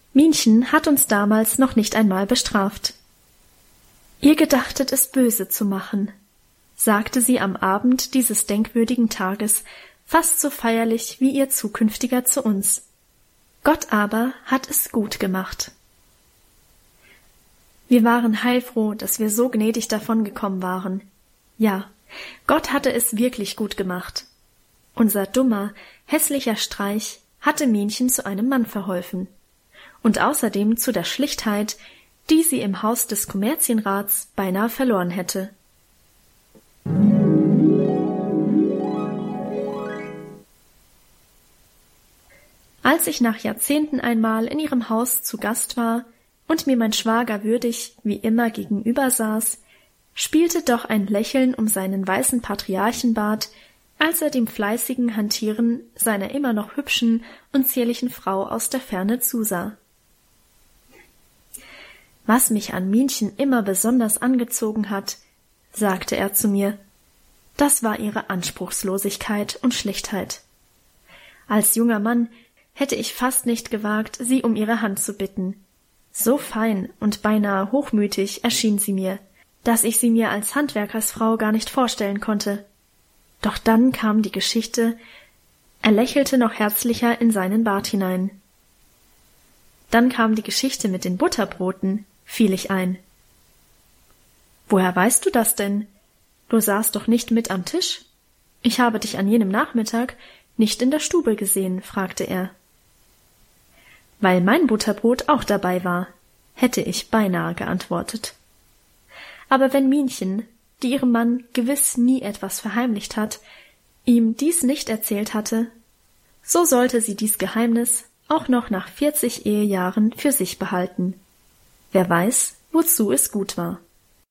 Minchen hat uns damals noch nicht einmal bestraft. »Ihr gedachtet es böse zu machen«, sagte sie am Abend dieses denkwürdigen Tages, fast so feierlich wie ihr Zukünftiger zu uns. »Gott aber hat es gut gemacht.« Wir waren heilfroh, dass wir so gnädig davongekommen waren. Ja, Gott hatte es wirklich gut gemacht. Unser dummer, hässlicher Streich hatte Minchen zu einem Mann verholfen. Und außerdem zu der Schlichtheit, die sie im Haus des Kommerzienrats beinahe verloren hätte. Als ich nach Jahrzehnten einmal in ihrem Haus zu Gast war und mir mein Schwager würdig wie immer gegenüber saß, spielte doch ein Lächeln um seinen weißen Patriarchenbart, als er dem fleißigen Hantieren seiner immer noch hübschen und zierlichen Frau aus der Ferne zusah. »Was mich an Minchen immer besonders angezogen hat«, sagte er zu mir, »das war ihre Anspruchslosigkeit und Schlichtheit. Als junger Mann hätte ich fast nicht gewagt, sie um ihre Hand zu bitten. So fein und beinahe hochmütig erschien sie mir, dass ich sie mir als Handwerkersfrau gar nicht vorstellen konnte. Doch dann kam die Geschichte«, er lächelte noch herzlicher in seinen Bart hinein. »Dann kam die Geschichte mit den Butterbroten«, fiel ich ein. »Woher weißt du das denn? Du saßt doch nicht mit am Tisch? Ich habe dich an jenem Nachmittag nicht in der Stube gesehen«, fragte er. »Weil mein Butterbrot auch dabei war«, hätte ich beinahe geantwortet. Aber wenn Minchen, die ihrem Mann gewiss nie etwas verheimlicht hat, ihm dies nicht erzählt hatte, so sollte sie dies Geheimnis auch noch nach 40 Ehejahren für sich behalten. Wer weiß, wozu es gut war.